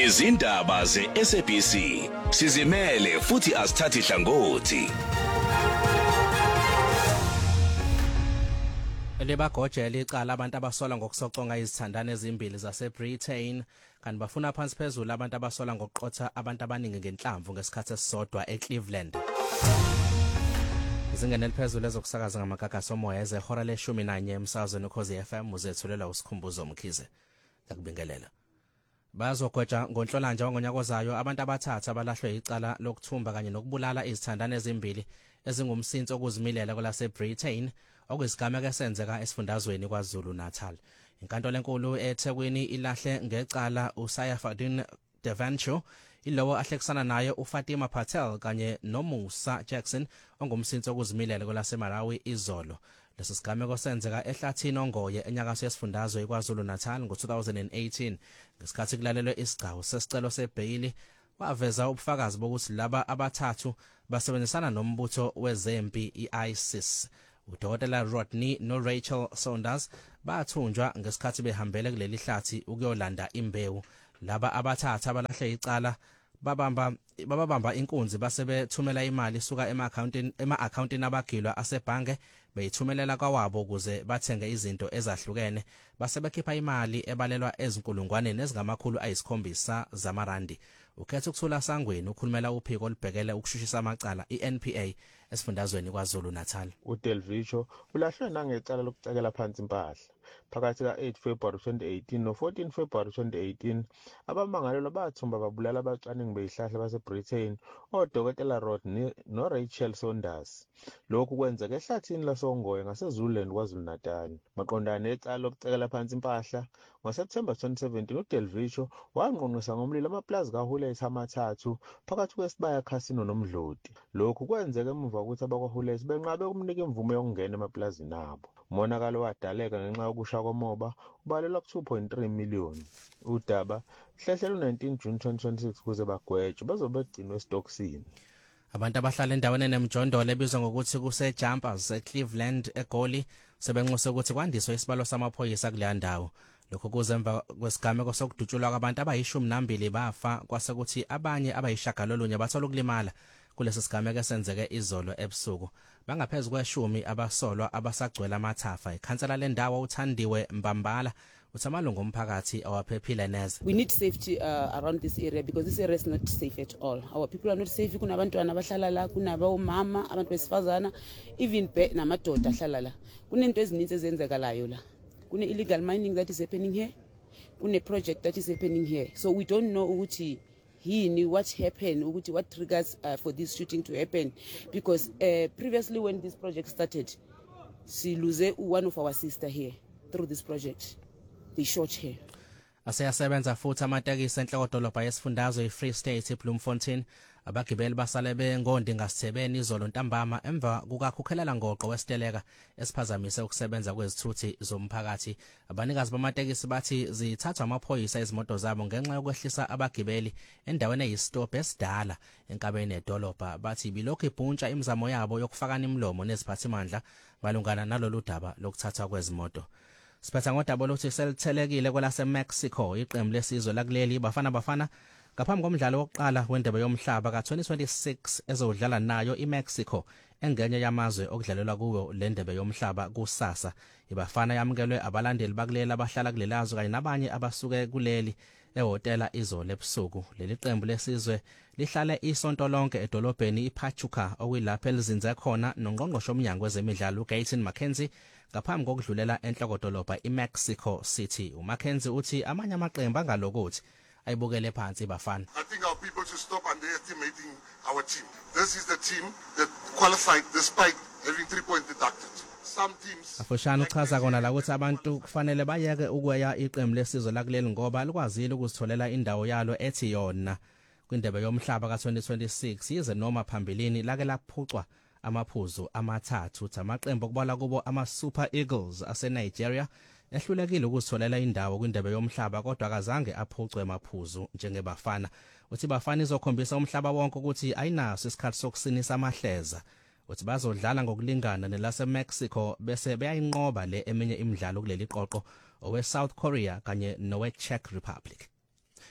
Izindaba ze-SABC sizimele futhi asithathi hlangothi. Lebagojela icala abantu abasola ngokusoconga izithandane ezimbili zaseBritain kanti bafuna phansi phezulu abantu abasola ngokuqotha abantu abaningi ngenhlamvu ngesikhathi esisodwa eCleveland. Izingane eliphezulu ezokusakaza ngamagagasi omoya ezehora le-11 emsakazweni Ukhozi FM uzethulela usikhumbuzo Mkhize. Ngakubingelela. Bazogwetshwa ngoNhlolanja ngonyaka ozayo abantu abathathu abalahlwe icala lokuthumba kanye nokubulala izithandane ezimbili ezingumsinso okuzimilela kwelaseBritain okuyisigameko esenzeka esifundazweni kwaZulu Natal. Inkantolo enkulu eThekwini ilahle ngecala uSayafadin Devancho ilowo ahlekisana naye uFatima Patel kanye noMusa Jackson ongumsinso okuzimilela kwelaseMarawi izolo. Lesi sigameko senzeka ehlathini ongoye enyakatho yesifundazwe kwaZulu Natal ngo-2018 ngesikhathi kulalelwe isigcawu sesicelo seBailey waveza ubufakazi bokuthi laba abathathu basebenzisana nombutho wezempi iISIS. Udokotela Rodney noRachel Saunders bathunjwa ngesikhathi behambele kuleli hlathi ukuyolanda imbewu. Laba abathathu abalahle icala babamba inkunzi basebethumela imali suka ema-accountini abagilwa asebhange beyithumelela kwawabo ukuze bathenge izinto ezahlukene basebekhipha imali ebalelwa ezinkulungwaneni ezingamakhulu ayisi-7 zamarandi. Ukhetha ukuthula Sangweni ukhulumela uphiko olubhekele ukushushisa amacala iNPA esifundazweni kwaZulu Natal. uDelvicho ulahlwe nangecala lokucekela phansi impahla phakathi ka-8 February 2018 no-14 February 2018 abamangalelwa bathumba babulala abacwaningi beyihlahla baseBritain odokotela Rodney noRachel Saunders. Lokhu kwenzeka ehlathini lasongoye ngaseZululand kwaZulu Natal. Maqondana necala lokucekela phansi impahla ngoSeptember 2017 uDelvicho wanqunqisa ngomlilo amaplazi kaHulet amathathu phakathi kwesibaya Casino noMdloti. Lokhu kwenzeka emuva kokuthi abakwaHulet benqabe ukumnika imvume yokungena emaplazini abo. Umonakalo wadaleka ngenxa yokusha komoba ubalelwa ku-2.3 million. Udaba hlehlelwe 19 June 2026 kuze bagwetshwe bazobe begcinwe esitokisini. Abantu abahlala endaweni enemjondolo ebizwa ngokuthi kuse-Jumpers eCleveland eGoli sebenxuse ukuthi kwandiswe isibalo samaphoyisa kuleya ndawo. Lokho kuzemva kwesigameko sokudutshulwa kwabantu abayi12 bafa kwasekuthi abanye abayishagalolunye bathola ukulimala kulesi sigameko esenzeke izolo ebusuku. Bangaphezulu kwe10 abasolwa abasagcwele amathafa. Ikhansela lendawo uThandiwe Mbambala uthi amalungu omphakathi awaphephile neze. We need safety around this area because this area is not safe at all. Our people are not safe. Kunabantwana abahlala la, kunabomama, abantu besifazana, even namadoda ahlala la. Kunento ezininzi ezenzekalayo la. Kune illegal mining that is happening here. Kune project that is happening here. So we don't know ukuthi yini what happened, ukuthi what triggers for this shooting to happen, because previously when this project started, she lose one of our sister here through this project. They shot her. Aseyasebenza futhi amatekisi enhlokodolobha yesifundazwe iFree State eBloemfontein. Abagibeli basale bengondi ngasithebeni izolo ntambama emva kukakhukhelela ngoqo wesiteleka esiphazamise ukusebenza kwezithuthi zomphakathi. Abanikazi bamatekisi bathi zithathwa amaphoyisa izimoto zabo ngenxa yokwehlisa abagibeli endaweni eyisitobhu esidala enkabeni edolobha. Bathi bilokhu ibhuntsha imizamo yabo yokufakana imlomo neziphathimandla malungana nalolu daba lokuthathwa kwezimoto. Siphetha ngodaba lokuthi selithelekile kwelaseMexico iqembu lesizwe lakuleli Bafana ngaphambi komdlalo wokuqala wendebe yomhlaba ka2026 ezodlala nayo iMexico engenye yamazwe okudlalelwa kuwo le ndebe yomhlaba kusasa. iBafana yamukelwe abalandeli bakulela abahlala kulelazwe kanye nabanye abasuke kuleli ehotela izolo ebusuku. Leli qembu lesizwe lihlale isonto lonke edolobheni iPachuca okuyilapho elizinze khona nongqongqosho omnyango wezemidlalo uGayton McKenzie ngaphambi kokudlulela enhlokodolobha iMexico City. uMcKenzie uthi amanye amaqembu angalokuthi ayibukele phansi iBafana. I think our people should stop underestimating our team. This is the team that qualified despite having 3 points deducted. Some teams Afushana uchaza kona la ukuthi abantu kufanele bayeke ukweya iqembu lesizwe lakuleli ngoba likwazile ukuzitholela indawo yalo ethi yona kwindebe yomhlaba ka2026 yize noma phambilini lake laphucwa amaphuzu amathathu. Amaqembu okubala kubo ama-Super Eagles aseNigeria ehlulekile ukuzitholela indawo kwindebe yomhlaba kodwa akazange aphucwe amaphuzu njengeBafana. Uthi iBafana izokhombisa umhlaba wonke ukuthi ayinaso isikhathi sokusinisa amahleza. Uthi bazodlala ngokulingana nelaseMexico bese beyayinqoba le eminye imidlalo kuleli qoqo oweSouth Korea kanye noweCzech Republic.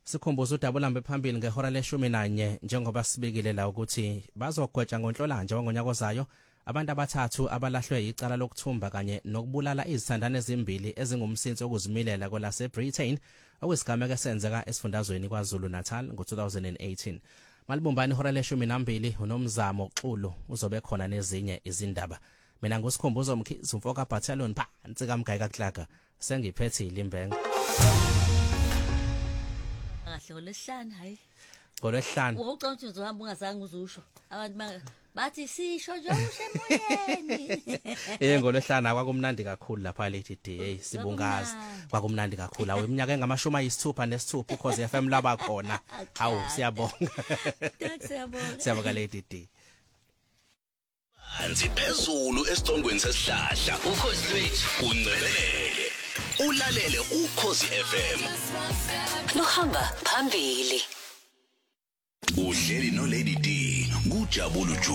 Sikhumbuza udabulambe phambili ngehora le-11 njengoba sibikile la ukuthi bazogwetshwa ngoNhlolanja wangonyaka ozayo abantu abathathu abalahlwe icala lokuthumba kanye nokubulala izithandane ezimbili ezingumsinsi okuzimilela kwelaseBritain okuyisigameko esenzeka esifundazweni kwaZulu Natal ngo-2018. Malibumbani ihora le-12 unomzamo Xulu uzobe khona nezinye izindaba. Mina nguSikhumbuzo Mkhize umfoka battalion phansi kaMgayika Klaga sengiphethe ilimbenga. Kahle olesihlanu hayi. Ngolwesihlanu. Wokucontsha uzohamba ungazange uzusho. Abantu bathi sisho nje usemoyeni. Ngolwesihlanu kwakumnandi kakhulu lapha Lady D. Hey sibungazi. Kwakumnandi kakhulu. Awu iminyaka engama-60 ukhozi FM laba khona. Hawu siyabonga. Siyabonga. Siyabonga Lady D. Anzi phezulu esicongweni sesihlahla ukhozi lwethu uncelele ulalele ukhozi FM Lohamba phambili uhleli no Lady D kujabula